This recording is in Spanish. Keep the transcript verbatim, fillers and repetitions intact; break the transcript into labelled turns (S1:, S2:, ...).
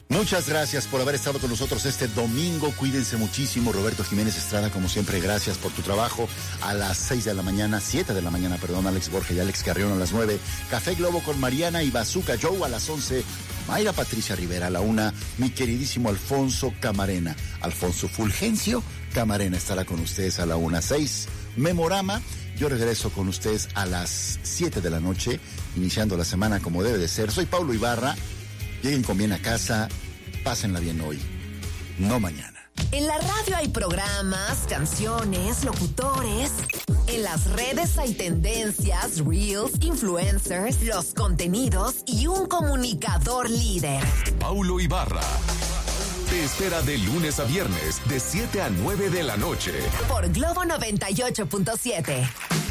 S1: Muchas gracias por haber estado con nosotros este domingo. Cuídense muchísimo. Roberto Jiménez Estrada, como siempre, gracias por tu trabajo. A las seis de la mañana, siete de la mañana, perdón, Alex Borja y Alex Carrión a las nueve. Café Globo con Mariana y Bazooka Joe a las once. Mayra Patricia Rivera a la una. Mi queridísimo Alfonso Camarena. Alfonso Fulgencio Camarena estará con ustedes a la una. Seis. Memorama. Yo regreso con ustedes a las siete de la noche, iniciando la semana como debe de ser. Soy Paulo Ibarra. Lleguen con bien a casa, pásenla bien hoy, no mañana.
S2: En la radio hay programas, canciones, locutores. En las redes hay tendencias, reels, influencers, los contenidos y un comunicador líder.
S3: Paulo Ibarra te espera de lunes a viernes, de siete a nueve de la noche.
S2: Por Globo noventa y ocho punto siete.